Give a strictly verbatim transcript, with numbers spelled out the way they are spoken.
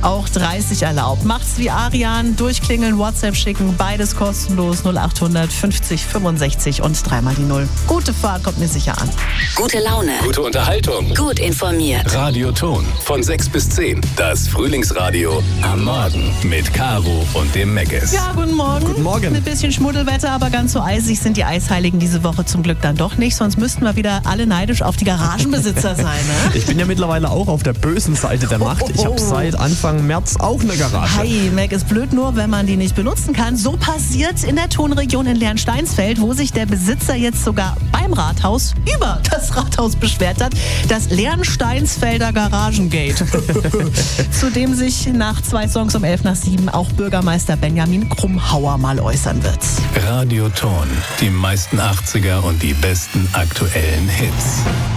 auch dreißig erlaubt. Macht's wie Arian, durchklingeln, WhatsApp schicken, beides kostenlos. null acht hundert fünfzig fünfundsechzig und dreimal die Null. Gute Fahrt, kommt mir sicher an. Gute Laune. Gute Unterhaltung. Gut informiert. Radioton von sechs bis zehn. Das Frühlingsradio am Morgen mit Caro und dem Meckes. Ja, guten Morgen. Guten Morgen. Ein bisschen Schmuddelwetter, aber ganz so eisig sind die Eisheiligen diese Woche zum Glück dann doch nicht. Sonst müssten wir wieder alle neidisch auf die Garagenbesitzer sein. Ne? Ich bin ja mittlerweile auch auf der bösen Seite der Macht. Ich habe seit Anfang März auch eine Garage. Hi, Mac, ist blöd nur, wenn man die nicht benutzen kann. So passiert in der Tonregion in Lärnsteinsfeld, wo sich der Besitzer jetzt sogar beim Rathaus über das Rathaus beschwert hat. Das Lärnsteinsfelder Garagengate. Zu dem sich nach zwei Songs um elf nach sieben auch Bürgermeister Benjamin Krummhauer mal äußern wird. Radioton. Die meisten achtziger und die besten aktuellen Hits.